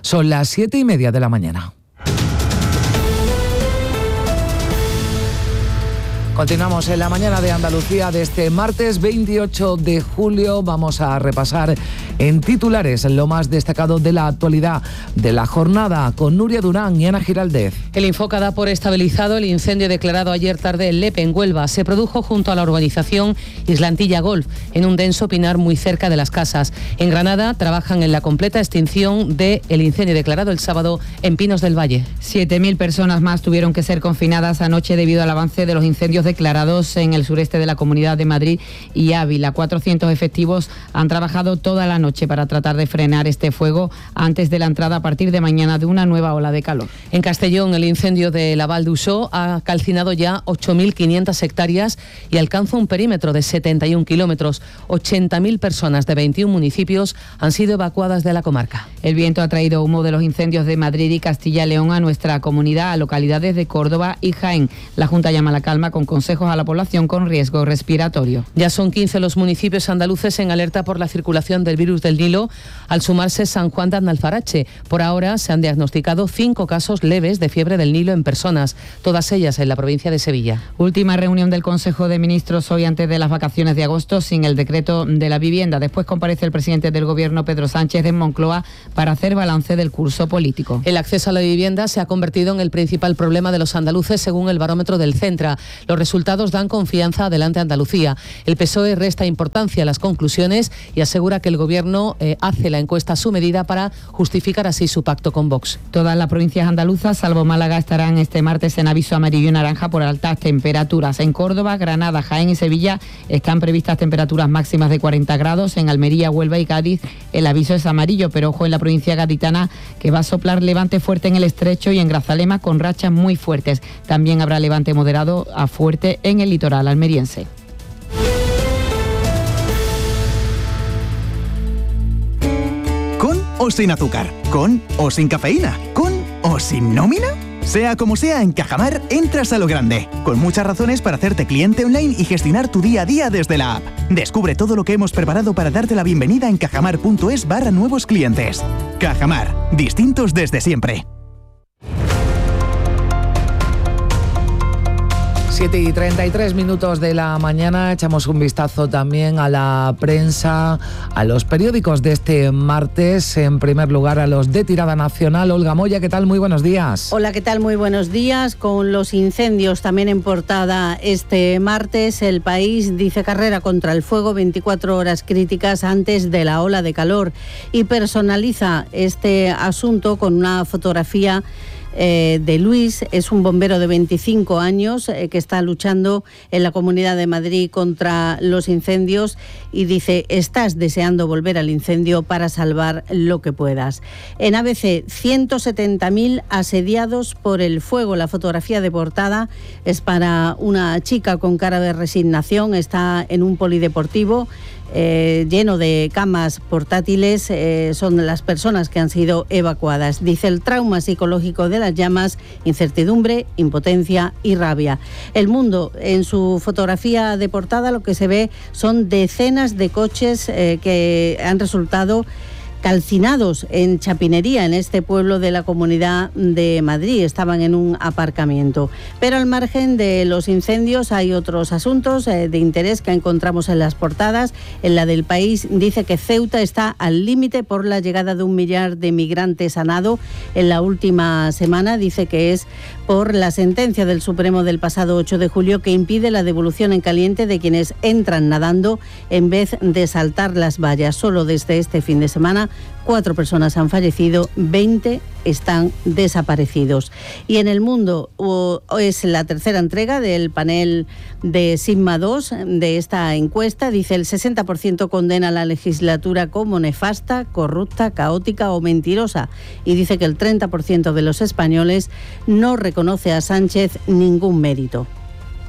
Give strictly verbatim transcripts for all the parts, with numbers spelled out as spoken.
Son las siete y media de la mañana. Continuamos en la mañana de Andalucía de este martes veintiocho de julio. Vamos a repasar en titulares lo más destacado de la actualidad de la jornada con Nuria Durán y Ana Giraldez. El Infoca da por estabilizado el incendio declarado ayer tarde en Lepe, en Huelva. Se produjo junto a la urbanización Islantilla Golf, en un denso pinar muy cerca de las casas. En Granada trabajan en la completa extinción del incendio declarado el sábado en Pinos del Valle. siete mil personas más tuvieron que ser confinadas anoche debido al avance de los incendios declarados en el sureste de la Comunidad de Madrid y Ávila. cuatrocientos efectivos han trabajado toda la noche para tratar de frenar este fuego antes de la entrada a partir de mañana de una nueva ola de calor. En Castellón, el incendio de la Val d'Usó ha calcinado ya ocho mil quinientas hectáreas y alcanza un perímetro de setenta y un kilómetros. ochenta mil personas de veintiún municipios han sido evacuadas de la comarca. El viento ha traído humo de los incendios de Madrid y Castilla y León a nuestra comunidad, a localidades de Córdoba y Jaén. La Junta llama a la calma con consejos a la población con riesgo respiratorio. Ya son quince los municipios andaluces en alerta por la circulación del virus del Nilo, al sumarse San Juan de Aznalfarache. Por ahora se han diagnosticado cinco casos leves de fiebre del Nilo en personas, todas ellas en la provincia de Sevilla. Última reunión del Consejo de Ministros hoy antes de las vacaciones de agosto sin el decreto de la vivienda. Después comparece el presidente del Gobierno, Pedro Sánchez, en Moncloa para hacer balance del curso político. El acceso a la vivienda se ha convertido en el principal problema de los andaluces según el barómetro del Centra. Los resultados dan confianza adelante Andalucía. El P S O E resta importancia a las conclusiones y asegura que el Gobierno eh, hace la encuesta a su medida para justificar así su pacto con Vox. Todas las provincias andaluzas, salvo Málaga, estarán este martes en aviso amarillo y naranja por altas temperaturas. En Córdoba, Granada, Jaén y Sevilla están previstas temperaturas máximas de cuarenta grados. En Almería, Huelva y Cádiz el aviso es amarillo, pero ojo en la provincia gaditana que va a soplar levante fuerte en el Estrecho y en Grazalema con rachas muy fuertes. También habrá levante moderado a fuerte en el litoral almeriense. ¿Con o sin azúcar? ¿Con o sin cafeína? ¿Con o sin nómina? Sea como sea, en Cajamar entras a lo grande, con muchas razones para hacerte cliente online y gestionar tu día a día desde la app. Descubre todo lo que hemos preparado para darte la bienvenida en cajamar.es barra nuevos clientes. Cajamar, distintos desde siempre. siete y treinta y tres minutos de la mañana, echamos un vistazo también a la prensa, a los periódicos de este martes. En primer lugar, a los de tirada nacional. Olga Moya, ¿qué tal? Muy buenos días. Hola, ¿qué tal? Muy buenos días. Con los incendios también en portada este martes, El País dice carrera contra el fuego, veinticuatro horas críticas antes de la ola de calor, y personaliza este asunto con una fotografía Eh, de Luis. Es un bombero de veinticinco años eh, que está luchando en la Comunidad de Madrid contra los incendios y dice: estás deseando volver al incendio para salvar lo que puedas. En A B C, ciento setenta mil asediados por el fuego. La fotografía de portada es para una chica con cara de resignación. Está en un polideportivo Eh, lleno de camas portátiles. Eh, son las personas que han sido evacuadas. Dice: el trauma psicológico de las llamas, incertidumbre, impotencia y rabia. El Mundo, en su fotografía de portada, lo que se ve son decenas de coches eh, que han resultado calcinados en Chapinería, en este pueblo de la Comunidad de Madrid. Estaban en un aparcamiento. Pero al margen de los incendios hay otros asuntos eh, de interés que encontramos en las portadas. En la del País dice que Ceuta está al límite por la llegada de un millar de migrantes a nado en la última semana. Dice que es por la sentencia del Supremo del pasado ocho de julio que impide la devolución en caliente de quienes entran nadando en vez de saltar las vallas. Solo desde este fin de semana cuatro personas han fallecido, veinte están desaparecidos. Y en El Mundo o, es la tercera entrega del panel de Sigma dos de esta encuesta. Dice: el sesenta por ciento condena la legislatura como nefasta, corrupta, caótica o mentirosa. Y dice que el treinta por ciento de los españoles no reconoce a Sánchez ningún mérito.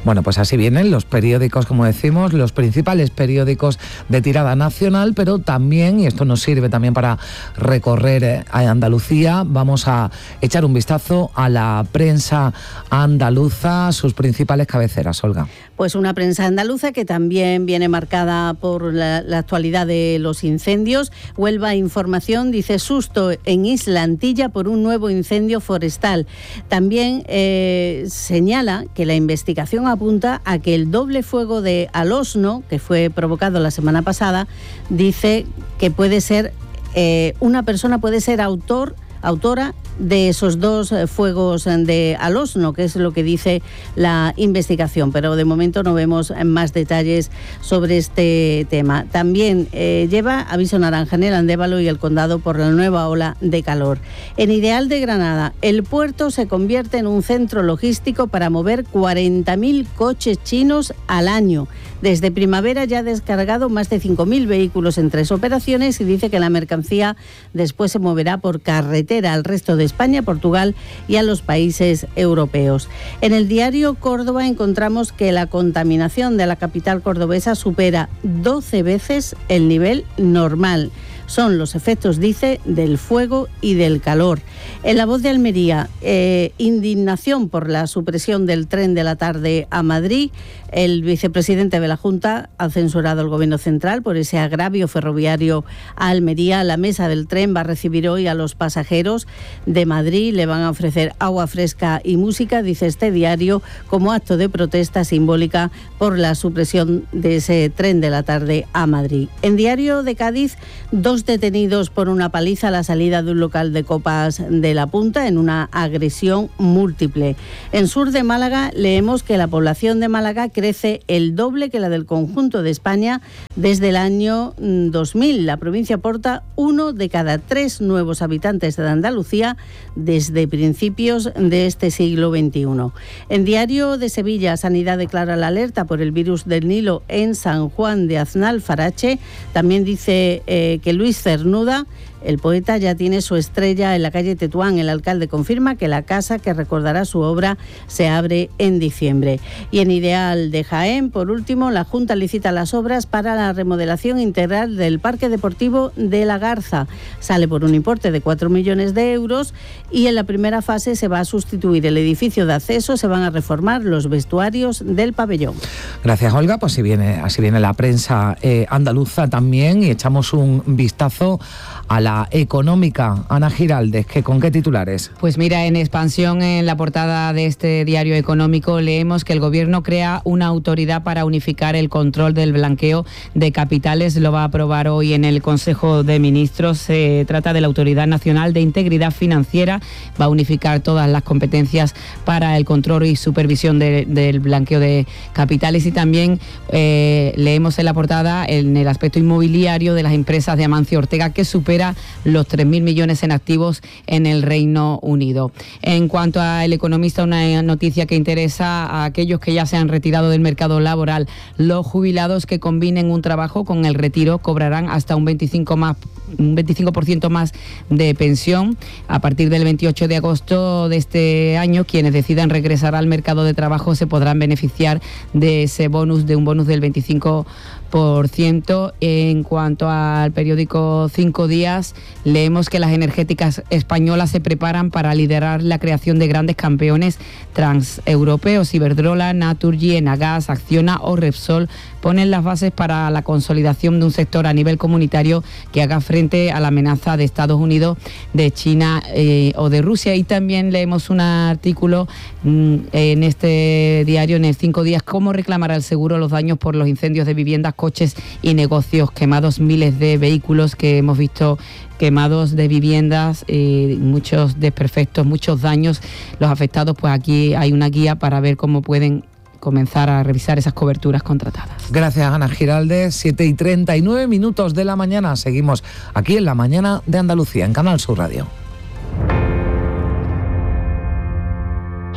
Bueno, pues así vienen los periódicos, como decimos, los principales periódicos de tirada nacional, pero también, y esto nos sirve también para recorrer a Andalucía, vamos a echar un vistazo a la prensa andaluza, sus principales cabeceras, Olga. Pues una prensa andaluza que también viene marcada por la, la actualidad de los incendios. Huelva Información dice susto en Isla Antilla por un nuevo incendio forestal. También eh, señala que la investigación apunta a que el doble fuego de Alosno, que fue provocado la semana pasada, dice que puede ser, eh, una persona puede ser autor autora de esos dos fuegos de Alosno, que es lo que dice la investigación, pero de momento no vemos más detalles sobre este tema. También eh, lleva aviso naranja en el Andévalo y el Condado por la nueva ola de calor. En Ideal de Granada, el puerto se convierte en un centro logístico para mover cuarenta mil coches chinos al año. Desde primavera ya ha descargado más de cinco mil vehículos en tres operaciones y dice que la mercancía después se moverá por carretera al resto de España, Portugal y a los países europeos. En el diario Córdoba encontramos que la contaminación de la capital cordobesa supera doce veces el nivel normal. Son los efectos, dice, del fuego y del calor. En La Voz de Almería, eh, indignación por la supresión del tren de la tarde a Madrid. El vicepresidente de la Junta ha censurado al Gobierno central por ese agravio ferroviario a Almería. La mesa del tren va a recibir hoy a los pasajeros de Madrid. Le van a ofrecer agua fresca y música, dice este diario, como acto de protesta simbólica por la supresión de ese tren de la tarde a Madrid. En Diario de Cádiz, dos detenidos por una paliza a la salida de un local de copas de La Punta en una agresión múltiple. En Sur de Málaga leemos que la población de Málaga crece el doble que la del conjunto de España desde el año dos mil. La provincia aporta uno de cada tres nuevos habitantes de Andalucía desde principios de este siglo veintiuno. En Diario de Sevilla, Sanidad declara la alerta por el virus del Nilo en San Juan de Aznalfarache. También dice eh, que Luis Cernuda, el poeta, ya tiene su estrella en la calle Tetuán. El alcalde confirma que la casa que recordará su obra se abre en diciembre. Y en Ideal de Jaén, por último, la Junta licita las obras para la remodelación integral del Parque Deportivo de La Garza. Sale por un importe de cuatro millones de euros y en la primera fase se va a sustituir el edificio de acceso, se van a reformar los vestuarios del pabellón. Gracias, Olga. Pues así viene, así viene la prensa eh, andaluza también, y echamos un vistazo a la económica. Ana Giraldez, ¿que ¿con qué titulares? Pues mira, en expansión, en la portada de este diario económico leemos que el Gobierno crea una autoridad para unificar el control del blanqueo de capitales. Lo va a aprobar hoy en el Consejo de Ministros. Se trata de la Autoridad Nacional de Integridad Financiera. Va a unificar todas las competencias para el control y supervisión de, del blanqueo de capitales. Y también eh, leemos en la portada, en el aspecto inmobiliario, de las empresas de Amancio Ortega, que supera los tres mil millones en activos en el Reino Unido. En cuanto a El Economista, una noticia que interesa a aquellos que ya se han retirado del mercado laboral. Los jubilados que combinen un trabajo con el retiro cobrarán hasta un veinticinco más, un veinticinco por ciento más de pensión. A partir del veintiocho de agosto de este año, quienes decidan regresar al mercado de trabajo se podrán beneficiar de ese bonus, de un bonus del veinticinco por ciento. En cuanto al periódico Cinco Días, leemos que las energéticas españolas se preparan para liderar la creación de grandes campeones transeuropeos. Iberdrola, Naturgy, Enagas, Acciona o Repsol ponen las bases para la consolidación de un sector a nivel comunitario que haga frente a la amenaza de Estados Unidos, de China eh, o de Rusia. Y también leemos un artículo mmm, en este diario, en el Cinco Días, cómo reclamará el seguro los daños por los incendios de viviendas, coches y negocios quemados. Miles de vehículos que hemos visto quemados, de viviendas, eh, muchos desperfectos, muchos daños. Los afectados, pues aquí hay una guía para ver cómo pueden comenzar a revisar esas coberturas contratadas. Gracias, Ana Giraldez. siete y treinta y nueve minutos de la mañana. Seguimos aquí en La Mañana de Andalucía, en Canal Sur Radio.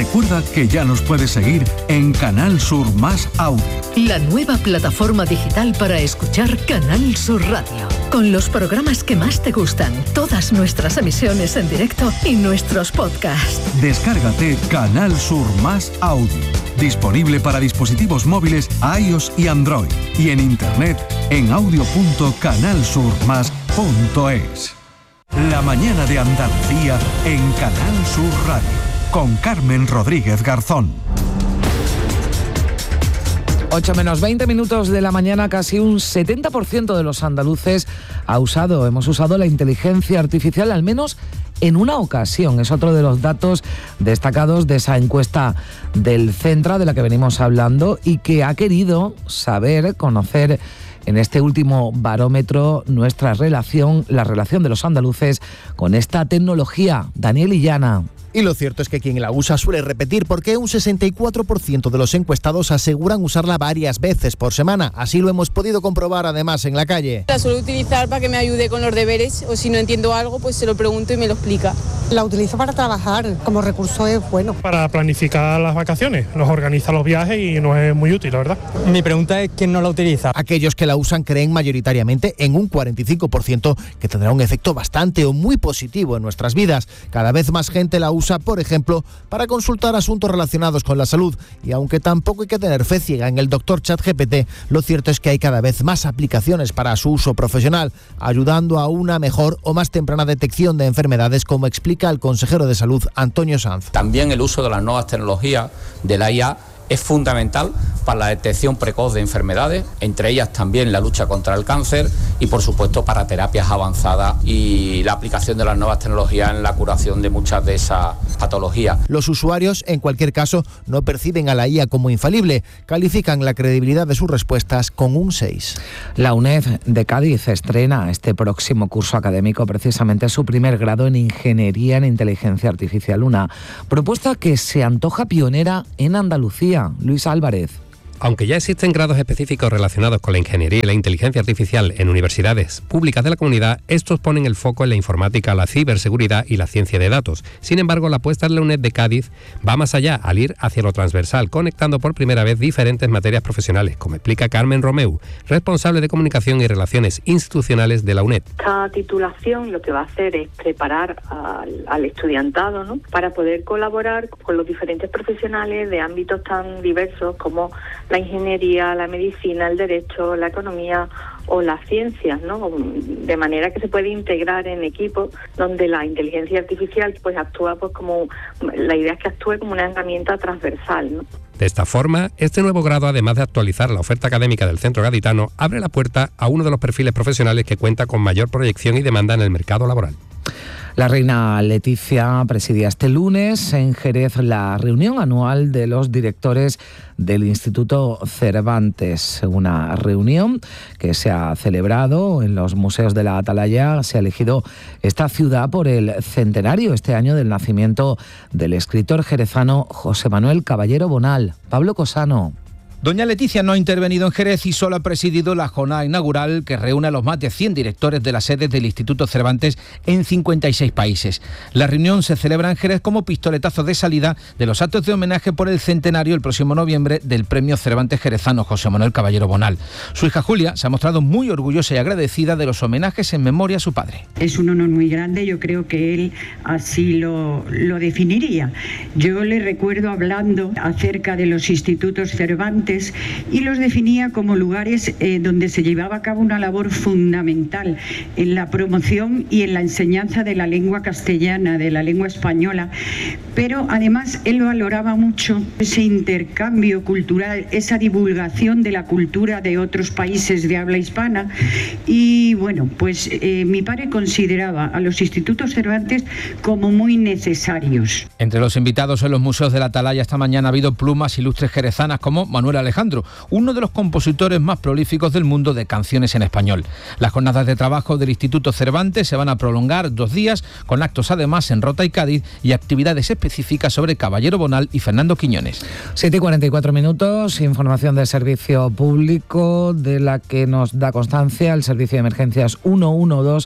Recuerda que ya nos puedes seguir en Canal Sur Más Audio. La nueva plataforma digital para escuchar Canal Sur Radio. Con los programas que más te gustan, todas nuestras emisiones en directo y nuestros podcasts. Descárgate Canal Sur Más Audio. Disponible para dispositivos móviles iOS y Android. Y en internet en audio punto canal sur más punto es. La mañana de Andalucía en Canal Sur Radio. Con Carmen Rodríguez Garzón. ocho menos veinte minutos de la mañana, casi un setenta por ciento de los andaluces ha usado, hemos usado la inteligencia artificial al menos en una ocasión. Es otro de los datos destacados de esa encuesta del Centra de la que venimos hablando y que ha querido saber, conocer en este último barómetro nuestra relación, la relación de los andaluces con esta tecnología. Daniel Illana. Y lo cierto es que quien la usa suele repetir, porque un sesenta y cuatro por ciento de los encuestados aseguran usarla varias veces por semana. Así lo hemos podido comprobar además en la calle. La suelo utilizar para que me ayude con los deberes, o si no entiendo algo, pues se lo pregunto y me lo explica. La utilizo para trabajar, como recurso es bueno. Para planificar las vacaciones, nos organiza los viajes y nos es muy útil, la verdad. Mi pregunta es ¿quién no la utiliza? Aquellos que la usan creen mayoritariamente en un cuarenta y cinco por ciento que tendrá un efecto bastante o muy positivo en nuestras vidas. Cada vez más gente la usa, por ejemplo, para consultar asuntos relacionados con la salud. Y aunque tampoco hay que tener fe ciega en el doctor ChatGPT, lo cierto es que hay cada vez más aplicaciones para su uso profesional, ayudando a una mejor o más temprana detección de enfermedades, como explica el consejero de Salud, Antonio Sanz. También el uso de las nuevas tecnologías de la I A es fundamental para la detección precoz de enfermedades, entre ellas también la lucha contra el cáncer y, por supuesto, para terapias avanzadas y la aplicación de las nuevas tecnologías en la curación de muchas de esas patologías. Los usuarios, en cualquier caso, no perciben a la I A como infalible. Califican la credibilidad de sus respuestas con un seis. La UNED de Cádiz estrena este próximo curso académico precisamente su primer grado en Ingeniería en Inteligencia Artificial, una propuesta que se antoja pionera en Andalucía. Luis Álvarez. Aunque ya existen grados específicos relacionados con la ingeniería y la inteligencia artificial en universidades públicas de la comunidad, estos ponen el foco en la informática, la ciberseguridad y la ciencia de datos. Sin embargo, la apuesta de la UNED de Cádiz va más allá, al ir hacia lo transversal, conectando por primera vez diferentes materias profesionales, como explica Carmen Romeu, responsable de comunicación y relaciones institucionales de la UNED. Esta titulación lo que va a hacer es preparar al, al estudiantado, ¿no?, para poder colaborar con los diferentes profesionales de ámbitos tan diversos como la ingeniería, la medicina, el derecho, la economía o las ciencias, ¿no? De manera que se puede integrar en equipos donde la inteligencia artificial pues actúa pues como, la idea es que actúe como una herramienta transversal, ¿no? De esta forma, este nuevo grado, además de actualizar la oferta académica del centro gaditano, abre la puerta a uno de los perfiles profesionales que cuenta con mayor proyección y demanda en el mercado laboral. La reina Leticia presidía este lunes en Jerez la reunión anual de los directores del Instituto Cervantes. Una reunión que se ha celebrado en los museos de la Atalaya. Se ha elegido esta ciudad por el centenario este año del nacimiento del escritor jerezano José Manuel Caballero Bonal. Pablo Cosano. Doña Leticia no ha intervenido en Jerez y solo ha presidido la jornada inaugural que reúne a los más de cien directores de las sedes del Instituto Cervantes en cincuenta y seis países. La reunión se celebra en Jerez como pistoletazo de salida de los actos de homenaje por el centenario el próximo noviembre del Premio Cervantes Jerezano José Manuel Caballero Bonal. Su hija Julia se ha mostrado muy orgullosa y agradecida de los homenajes en memoria a su padre. Es un honor muy grande, yo creo que él así lo, lo definiría. Yo le recuerdo hablando acerca de los institutos Cervantes y los definía como lugares eh, donde se llevaba a cabo una labor fundamental en la promoción y en la enseñanza de la lengua castellana, de la lengua española, pero además él valoraba mucho ese intercambio cultural, esa divulgación de la cultura de otros países de habla hispana y bueno, pues eh, mi padre consideraba a los institutos Cervantes como muy necesarios. Entre los invitados en los museos de la Atalaya esta mañana ha habido plumas ilustres jerezanas como Manuel Alejandro, uno de los compositores más prolíficos del mundo de canciones en español. Las jornadas de trabajo del Instituto Cervantes se van a prolongar dos días, con actos además en Rota y Cádiz y actividades específicas sobre Caballero Bonal y Fernando Quiñones. siete y cuarenta y cuatro minutos, información del servicio público de la que nos da constancia el servicio de emergencias ciento doce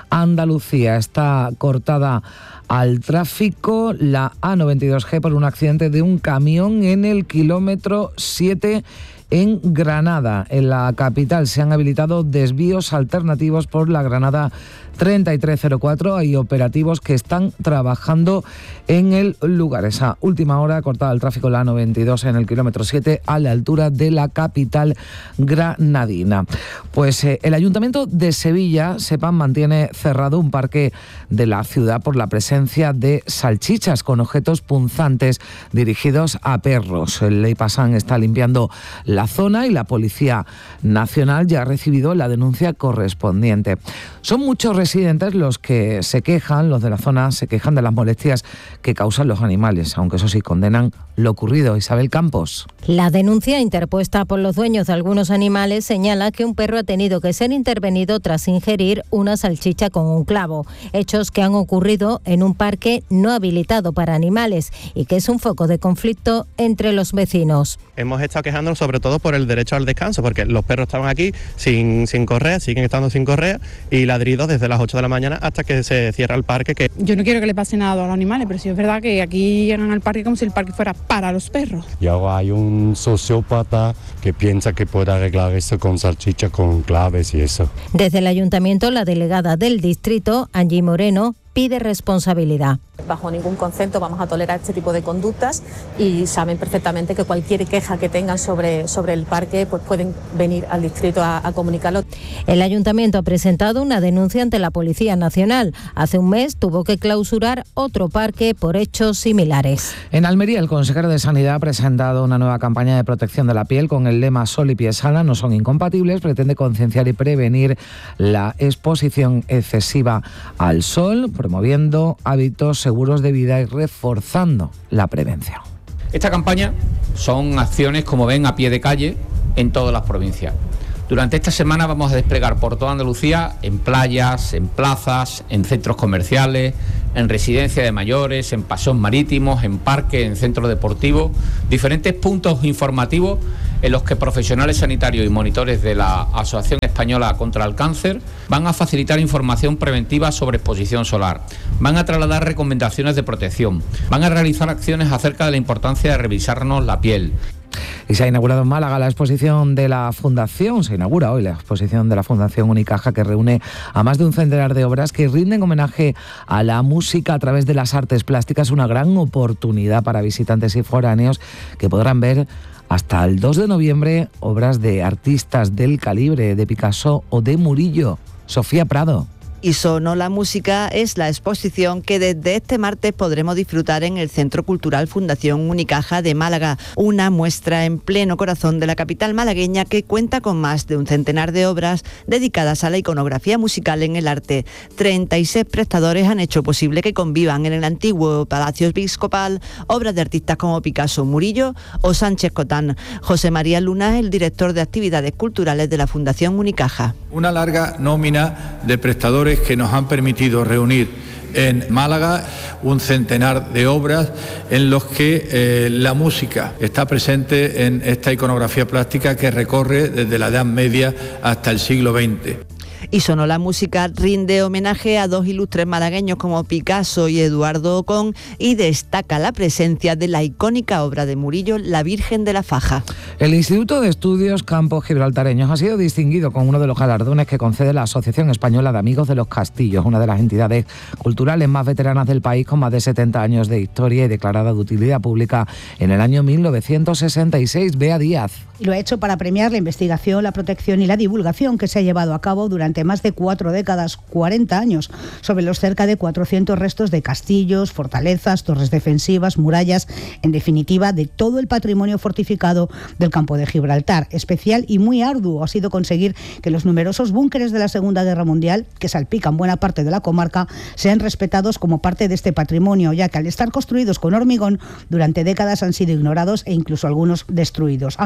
Andalucía. Está cortada al tráfico la A noventa y dos G por un accidente de un camión en el kilómetro siete en Granada. En la capital se han habilitado desvíos alternativos por la Granada treinta y tres cero cuatro. Hay operativos que están trabajando en el lugar. Esa última hora cortada el tráfico la A noventa y dos en el kilómetro siete a la altura de la capital granadina. Pues eh, el Ayuntamiento de Sevilla, sepan, mantiene cerrado un parque de la ciudad por la presencia de salchichas con objetos punzantes dirigidos a perros. El Leipasan está limpiando la zona y la Policía Nacional ya ha recibido la denuncia correspondiente. Son muchos residentes los que se quejan, los de la zona se quejan de las molestias que causan los animales, aunque eso sí condenan lo ocurrido. Isabel Campos. La denuncia interpuesta por los dueños de algunos animales señala que un perro ha tenido que ser intervenido tras ingerir una salchicha con un clavo, hechos que han ocurrido en un parque no habilitado para animales y que es un foco de conflicto entre los vecinos. Hemos estado quejándonos sobre todo por el derecho al descanso, porque los perros estaban aquí sin, sin correa, siguen estando sin correa y ladridos desde las ocho de la mañana hasta que se cierra el parque. Que Yo no quiero que le pase nada a los animales, pero sí es verdad que aquí llegan al parque como si el parque fuera para los perros. Y ahora hay un sociópata que piensa que puede arreglar esto con salchicha, con claves y eso. Desde el ayuntamiento, la delegada del distrito, Angie Moreno, pide responsabilidad. Bajo ningún concepto vamos a tolerar este tipo de conductas y saben perfectamente que cualquier queja que tengan sobre, sobre el parque pues pueden venir al distrito a, a comunicarlo. El ayuntamiento ha presentado una denuncia ante la Policía Nacional. Hace un mes tuvo que clausurar otro parque por hechos similares. En Almería, el consejero de Sanidad ha presentado una nueva campaña de protección de la piel con el lema Sol y piel sana no son incompatibles. Pretende concienciar y prevenir la exposición excesiva al sol, promoviendo hábitos seguros de vida y reforzando la prevención. Esta campaña son acciones, como ven, a pie de calle en todas las provincias. Durante esta semana vamos a desplegar por toda Andalucía, en playas, en plazas, en centros comerciales, en residencias de mayores, en paseos marítimos, en parques, en centros deportivos, diferentes puntos informativos en los que profesionales sanitarios y monitores de la Asociación Española contra el Cáncer van a facilitar información preventiva sobre exposición solar, van a trasladar recomendaciones de protección, van a realizar acciones acerca de la importancia de revisarnos la piel. Y se ha inaugurado en Málaga la exposición de la Fundación, se inaugura hoy la exposición de la Fundación Unicaja, que reúne a más de un centenar de obras que rinden homenaje a la música a través de las artes plásticas, una gran oportunidad para visitantes y foráneos que podrán ver hasta el dos de noviembre obras de artistas del calibre de Picasso o de Murillo. Sofía Prado. Y Sonó la Música es la exposición que desde este martes podremos disfrutar en el Centro Cultural Fundación Unicaja de Málaga, una muestra en pleno corazón de la capital malagueña que cuenta con más de un centenar de obras dedicadas a la iconografía musical en el arte. treinta y seis prestadores han hecho posible que convivan en el antiguo Palacio Episcopal obras de artistas como Picasso, Murillo o Sánchez Cotán. José María Luna es el director de actividades culturales de la Fundación Unicaja. Una larga nómina de prestadores que nos han permitido reunir en Málaga un centenar de obras en los que eh, la música está presente en esta iconografía plástica que recorre desde la Edad Media hasta el siglo veinte. Y Sonó la Música rinde homenaje a dos ilustres malagueños como Picasso y Eduardo Ocón y destaca la presencia de la icónica obra de Murillo, La Virgen de la Faja. El Instituto de Estudios Campos Gibraltareños ha sido distinguido con uno de los galardones que concede la Asociación Española de Amigos de los Castillos, una de las entidades culturales más veteranas del país, con más de setenta años de historia y declarada de utilidad pública en el año mil novecientos sesenta y seis. Bea Díaz. Y lo ha hecho para premiar la investigación, la protección y la divulgación que se ha llevado a cabo durante más de cuatro décadas, cuarenta años, sobre los cerca de cuatrocientos restos de castillos, fortalezas, torres defensivas, murallas, en definitiva, de todo el patrimonio fortificado del campo de Gibraltar. Especial y muy arduo ha sido conseguir que los numerosos búnkeres de la Segunda Guerra Mundial, que salpican buena parte de la comarca, sean respetados como parte de este patrimonio, ya que al estar construidos con hormigón, durante décadas han sido ignorados e incluso algunos destruidos. Ángel Sáenz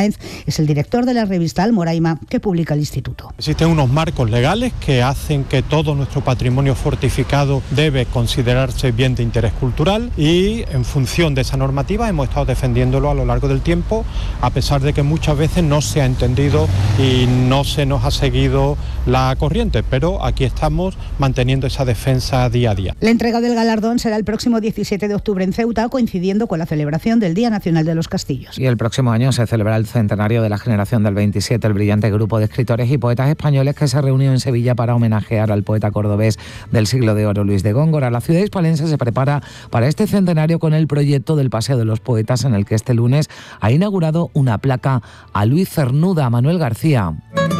Sáenz es el director de la revista Almoraima que publica el Instituto. Existen unos marcos legales que hacen que todo nuestro patrimonio fortificado debe considerarse bien de interés cultural y en función de esa normativa hemos estado defendiéndolo a lo largo del tiempo, a pesar de que muchas veces no se ha entendido y no se nos ha seguido la corriente, pero aquí estamos manteniendo esa defensa día a día. La entrega del galardón será el próximo diecisiete de octubre en Ceuta, coincidiendo con la celebración del Día Nacional de los Castillos. Y el próximo año se celebra el centenario de la generación del veintisiete, el brillante grupo de escritores y poetas españoles que se reunió en Sevilla para homenajear al poeta cordobés del siglo de oro, Luis de Góngora. La ciudad hispalense se prepara para este centenario con el proyecto del Paseo de los Poetas, en el que este lunes ha inaugurado una placa a Luis Cernuda. Manuel García.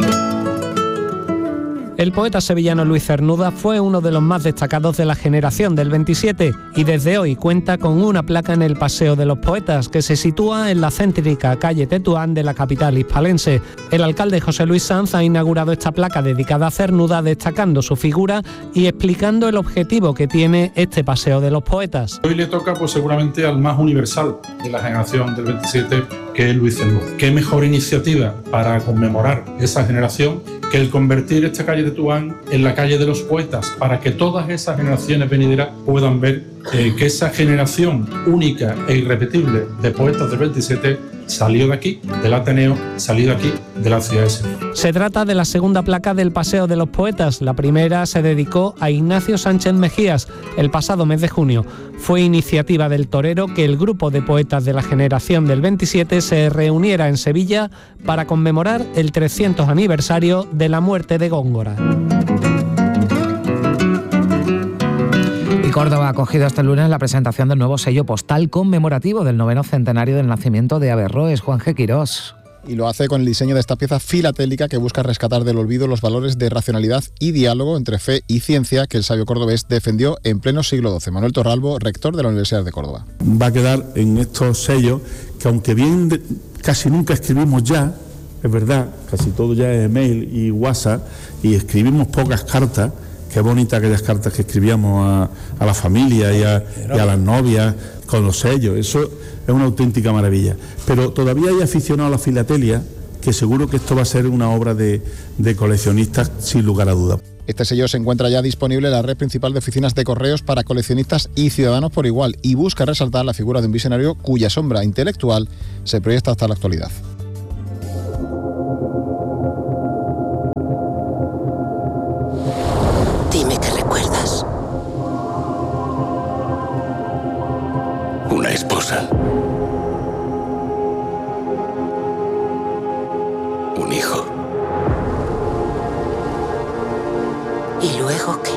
El poeta sevillano Luis Cernuda fue uno de los más destacados de la generación del veintisiete y desde hoy cuenta con una placa en el Paseo de los Poetas que se sitúa en la céntrica calle Tetuán de la capital hispalense. El alcalde José Luis Sanz ha inaugurado esta placa dedicada a Cernuda, destacando su figura y explicando el objetivo que tiene este Paseo de los Poetas. Hoy le toca pues seguramente al más universal de la generación del veintisiete, que es Luis Cernuda. ¿Qué mejor iniciativa para conmemorar esa generación que el convertir esta calle de Tetuán en la calle de los poetas, para que todas esas generaciones venideras puedan ver eh, que esa generación única e irrepetible de poetas del veintisiete salió de aquí, del Ateneo, salió de aquí, de la ciudad de Sevilla. Se trata de la segunda placa del Paseo de los Poetas. La primera se dedicó a Ignacio Sánchez Mejías el pasado mes de junio. Fue iniciativa del torero que el grupo de poetas de la generación del veintisiete se reuniera en Sevilla para conmemorar el trescientos aniversario de la muerte de Góngora. Córdoba ha acogido este lunes la presentación del nuevo sello postal conmemorativo del noveno centenario del nacimiento de Averroes. Juan G. Quirós. Y lo hace con el diseño de esta pieza filatélica que busca rescatar del olvido los valores de racionalidad y diálogo entre fe y ciencia que el sabio cordobés defendió en pleno siglo doce. Manuel Torralbo, rector de la Universidad de Córdoba. Va a quedar en estos sellos que, aunque bien de, casi nunca escribimos ya, es verdad, casi todo ya es email y WhatsApp, y escribimos pocas cartas. Qué bonitas aquellas cartas que escribíamos a, a la familia y a, y a las novias con los sellos. Eso es una auténtica maravilla. Pero todavía hay aficionados a la filatelia que seguro que esto va a ser una obra de, de coleccionistas sin lugar a dudas. Este sello se encuentra ya disponible en la red principal de oficinas de correos para coleccionistas y ciudadanos por igual y busca resaltar la figura de un visionario cuya sombra intelectual se proyecta hasta la actualidad. Dime qué recuerdas. Una esposa. Un hijo. ¿Y luego qué?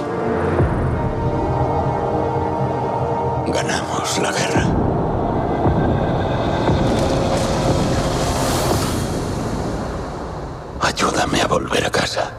Ganamos la guerra. Ayúdame a volver a casa.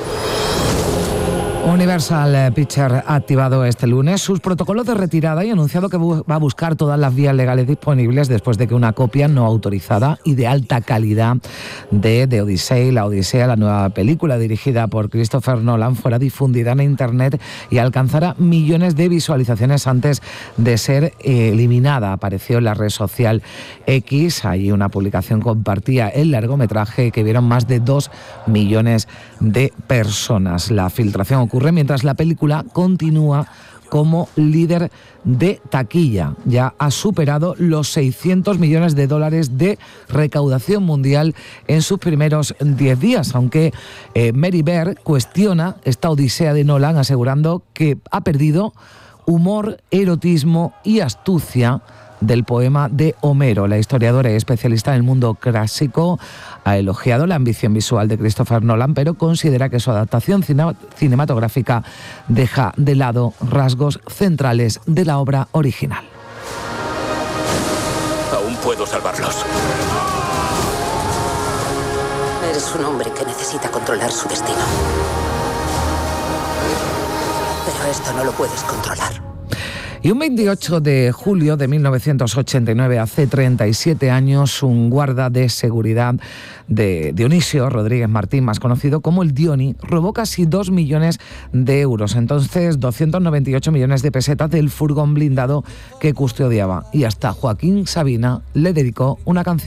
Universal Pictures ha activado este lunes sus protocolos de retirada y ha anunciado que va a buscar todas las vías legales disponibles después de que una copia no autorizada y de alta calidad de The Odyssey, la Odisea, la nueva película dirigida por Christopher Nolan, fuera difundida en Internet y alcanzara millones de visualizaciones antes de ser eliminada. Apareció en la red social X, ahí una publicación compartía el largometraje que vieron más de dos millones de personas. La filtración ocurre mientras la película continúa como líder de taquilla. Ya ha superado los seiscientos millones de dólares de recaudación mundial en sus primeros diez días, aunque eh, Mary Bear cuestiona esta odisea de Nolan, asegurando que ha perdido humor, erotismo y astucia del poema de Homero. La historiadora y especialista en el mundo clásico ha elogiado la ambición visual de Christopher Nolan, pero considera que su adaptación cine- cinematográfica deja de lado rasgos centrales de la obra original. Aún puedo salvarlos. Eres un hombre que necesita controlar su destino. Pero esto no lo puedes controlar. Y un veintiocho de julio de mil novecientos ochenta y nueve, hace treinta y siete años, un guarda de seguridad de Dionisio Rodríguez Martín, más conocido como el Dioni, robó casi dos millones de euros, entonces doscientos noventa y ocho millones de pesetas del furgón blindado que custodiaba. Y hasta Joaquín Sabina le dedicó una canción.